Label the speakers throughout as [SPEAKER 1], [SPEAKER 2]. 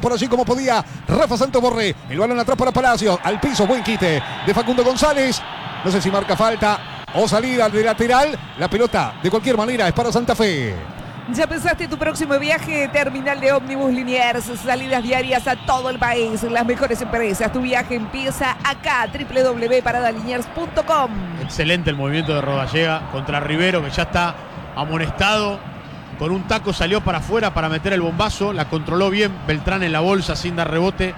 [SPEAKER 1] por allí como podía Rafa Santos Borré. El balón atrás para Palacios. Al piso, buen quite de Facundo González. No sé si marca falta o salida de lateral. La pelota, de cualquier manera, es para Santa Fe.
[SPEAKER 2] ¿Ya pensaste tu próximo viaje? Terminal de ómnibus Liniers, salidas diarias a todo el país, las mejores empresas. Tu viaje empieza acá, www.paradaliniers.com.
[SPEAKER 3] Excelente el movimiento de Rodallega contra Rivero, que ya está amonestado. Con un taco salió para afuera para meter el bombazo, la controló bien Beltrán en la bolsa sin dar rebote.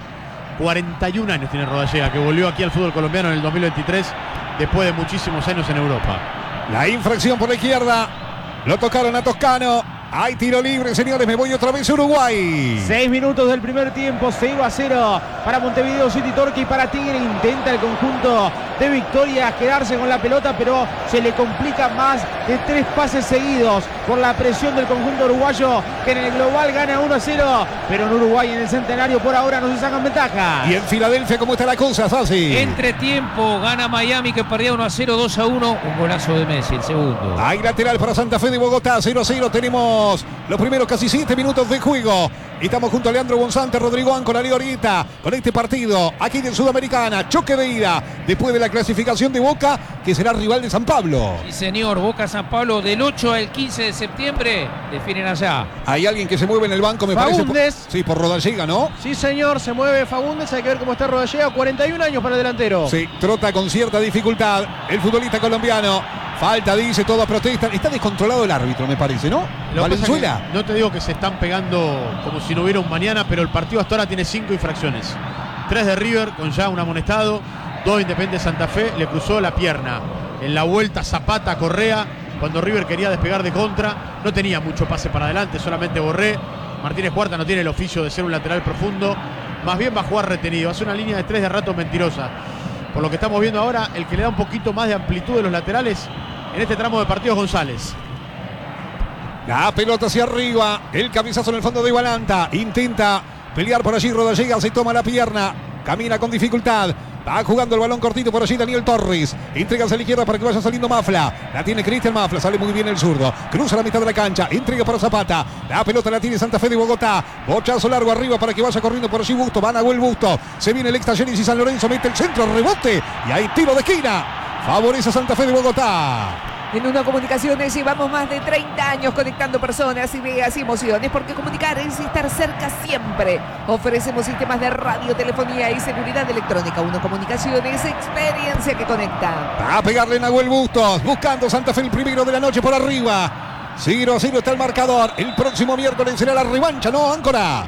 [SPEAKER 3] 41 años tiene Rodallega, que volvió aquí al fútbol colombiano en el 2023, después de muchísimos años en Europa.
[SPEAKER 1] La infracción por la izquierda, lo tocaron a Toscano. Hay tiro libre, señores, me voy otra vez a Uruguay.
[SPEAKER 4] 6 minutos del primer tiempo, 0-0 para Montevideo City Torque y para Tigre. Intenta el conjunto de Victoria quedarse con la pelota, pero se le complica más de 3 pases seguidos por la presión del conjunto uruguayo, que en el global gana 1-0, pero en Uruguay, en el Centenario, por ahora no se sacan ventaja.
[SPEAKER 1] Y en Filadelfia, ¿cómo está la cosa, Sassi?
[SPEAKER 5] Entretiempo, gana Miami, que perdía 1-0, 2-1. Un golazo de Messi, el segundo.
[SPEAKER 1] Hay lateral para Santa Fe de Bogotá, 0-0. Tenemos los primeros casi 7 minutos de juego. Estamos junto a Leandro Bonzante, Rodrigo Áncora, Leo ahorita con este partido aquí de Sudamericana. Choque de ida después de la clasificación de Boca, que será rival de San Pablo.
[SPEAKER 5] Sí, señor, Boca San Pablo del 8 al 15 de septiembre. Definen allá.
[SPEAKER 1] Hay alguien que se mueve en el banco, me
[SPEAKER 4] Faúndez.
[SPEAKER 1] parece. Sí, por Rodallega, ¿no?
[SPEAKER 4] Sí, señor, se mueve Faúndez. Hay que ver cómo está Rodallega. 41 años para el delantero.
[SPEAKER 1] Sí, trota con cierta dificultad el futbolista colombiano. Falta, dice, todos protestan. Está descontrolado el árbitro, me parece, ¿no? Valenzuela.
[SPEAKER 3] No te digo que se están pegando como si no hubiera un mañana, pero el partido hasta ahora tiene 5 infracciones. 3 de River con ya un amonestado, 2 de Independiente Santa Fe, le cruzó la pierna. En la vuelta Zapata, Correa, cuando River quería despegar de contra, no tenía mucho pase para adelante, solamente Borré. Martínez Cuarta no tiene el oficio de ser un lateral profundo, más bien va a jugar retenido, hace una línea de 3 de rato mentirosa. Por lo que estamos viendo ahora, el que le da un poquito más de amplitud de los laterales en este tramo de partidos, González.
[SPEAKER 1] La pelota hacia arriba, el cabezazo en el fondo de Igualanta. Intenta pelear por allí, Rodallega se toma la pierna, camina con dificultad. Va jugando el balón cortito por allí Daniel Torres. Entrega hacia la izquierda para que vaya saliendo Mafla. La tiene Cristian Mafla. Sale muy bien el zurdo. Cruza la mitad de la cancha. Entrega para Zapata. La pelota la tiene Santa Fe de Bogotá. Bochazo largo arriba para que vaya corriendo por allí Busto. Va Nahuel Busto. Se viene el Extalleris y San Lorenzo. Mete el centro. Rebote. Y hay tiro de esquina. Favorece a Santa Fe de Bogotá.
[SPEAKER 2] En Uno Comunicaciones llevamos más de 30 años conectando personas, ideas y emociones, porque comunicar es estar cerca siempre. Ofrecemos sistemas de radio, telefonía y seguridad electrónica. Uno Comunicaciones, experiencia que conecta.
[SPEAKER 1] Va a pegarle Nahuel Bustos, buscando Santa Fe el primero de la noche por arriba. 0-0 está el marcador. El próximo miércoles será la revancha, ¿no, Áncora?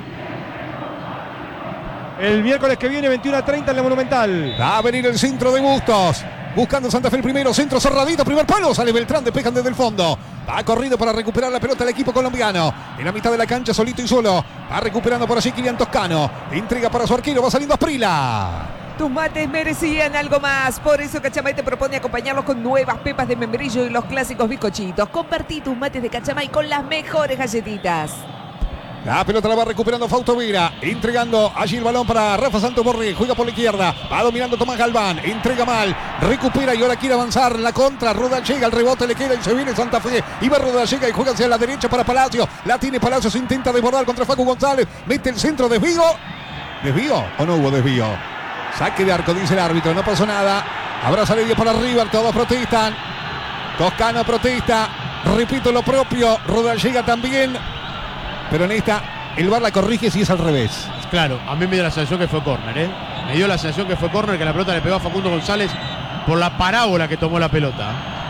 [SPEAKER 4] El miércoles que viene, 21:30 en la Monumental.
[SPEAKER 1] Va a venir el centro de Bustos. Buscando Santa Fe el primero, centro cerradito, primer palo, sale Beltrán, despejan desde el fondo. Va corrido para recuperar la pelota el equipo colombiano. En la mitad de la cancha, solito y solo. Va recuperando por allí Kylian Toscano. Entrega para su arquero, va saliendo Asprila.
[SPEAKER 2] Tus mates merecían algo más. Por eso Cachamay te propone acompañarlos con nuevas pepas de membrillo y los clásicos bizcochitos. Compartí tus mates de Cachamay con las mejores galletitas.
[SPEAKER 1] La pelota la va recuperando Fausto Vera, entregando allí el balón para Rafa Santos Borré, juega por la izquierda, va dominando Tomás Galván, entrega mal, recupera y ahora quiere avanzar en la contra, Rodallega, el rebote le queda y se viene Santa Fe, y va Rodallega y juega hacia la derecha para Palacio, la tiene Palacios, intenta desbordar contra Facu González, mete el centro, desvío o no hubo desvío, saque de arco, dice el árbitro, no pasó nada, habrá salido para River, todos protestan, Toscano protesta, repito lo propio, Rodallega también. Pero en esta, el VAR la corrige si es al revés.
[SPEAKER 3] Claro, a mí me dio la sensación que fue córner, ¿eh? Me dio la sensación que fue córner, que la pelota le pegó a Facundo González por la parábola que tomó la pelota.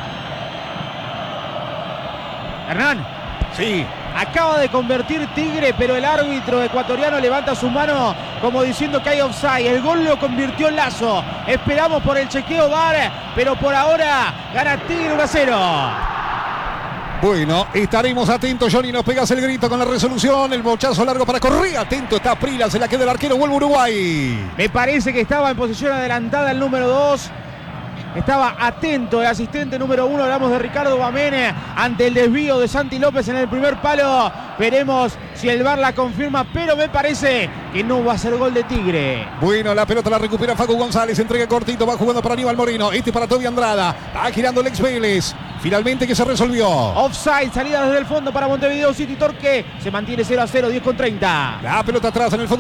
[SPEAKER 4] Hernán.
[SPEAKER 1] Sí.
[SPEAKER 4] Acaba de convertir Tigre, pero el árbitro ecuatoriano levanta su mano como diciendo que hay offside. El gol lo convirtió en Lazo. Esperamos por el chequeo VAR, pero por ahora gana Tigre 1-0.
[SPEAKER 1] Bueno, estaremos atentos, Johnny, nos pegas el grito con la resolución, el bochazo largo para Correa, atento está Prila, se la queda el arquero, vuelve Uruguay.
[SPEAKER 4] Me parece que estaba en posición adelantada el número 2. Estaba atento el asistente número 1, hablamos de Ricardo Bamene, ante el desvío de Santi López en el primer palo. Veremos si el VAR la confirma, pero me parece que no va a ser gol de Tigre.
[SPEAKER 1] Bueno, la pelota la recupera Facu González, entrega cortito, va jugando para Aníbal Moreno, este para Toby Andrada, va girando el ex Vélez. Finalmente que se resolvió.
[SPEAKER 4] Offside, salida desde el fondo para Montevideo City Torque. Se mantiene 0-0, 10:30.
[SPEAKER 1] La pelota atrás en el fondo.